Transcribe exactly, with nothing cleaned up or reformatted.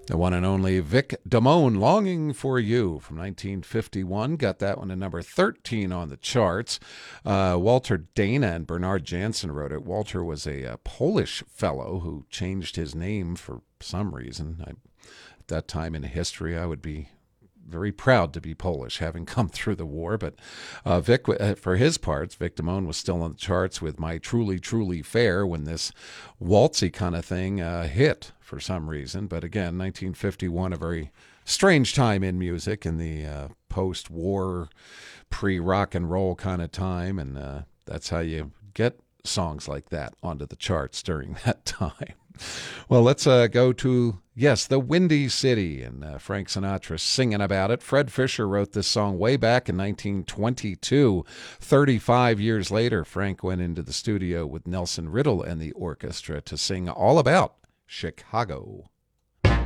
The one and only Vic Damone, Longing for You from nineteen fifty-one. Got that one to number thirteen on the charts. Uh, Walter Dana and Bernard Jansen wrote it. Walter was a, a Polish fellow who changed his name for some reason. I, at that time in history, I would be very proud to be Polish, having come through the war. But uh, Vic, uh, for his parts, Vic Damone was still on the charts with My Truly, Truly Fair when this waltzy kind of thing uh, hit for some reason. But again, nineteen fifty-one, a very strange time in music in the uh, post-war, pre-rock and roll kind of time. And uh, that's how you get songs like that onto the charts during that time. Well, let's uh, go to, yes, the Windy City, and uh, Frank Sinatra singing about it. Fred Fisher wrote this song way back in nineteen twenty-two. thirty-five years later, Frank went into the studio with Nelson Riddle and the orchestra to sing all about Chicago.